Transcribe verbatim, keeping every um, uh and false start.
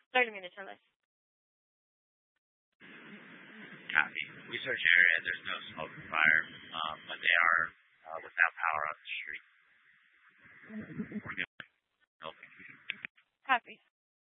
thirty minutes or less. Copy. We search area. There's no smoke or fire, um, but they are uh, without power on the street. We're good. Okay. Copy.